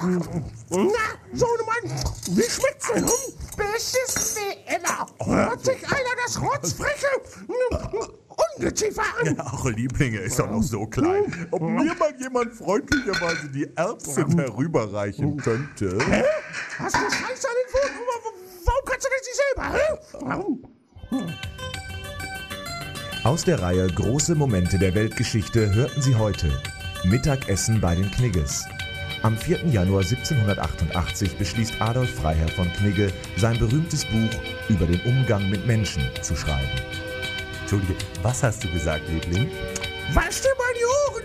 Na, Sohnemann, wie schmeckt's denn? Beschissen wie immer. Hat sich einer das rotzfreche Ungeziefer an? Ach, Lieblinge, ist doch noch so klein. Ob mir mal jemand freundlicherweise die Erbsen herüberreichen könnte? Hä? Hast du Scheiße an den Pfoten? Warum kannst du das nicht selber? Hä? Aus der Reihe Große Momente der Weltgeschichte hörten Sie heute Mittagessen bei den Knigges. Am 4. Januar 1788 beschließt Adolf Freiherr von Knigge, sein berühmtes Buch über den Umgang mit Menschen zu schreiben. Entschuldige, was hast du gesagt, Liebling? Weißt du,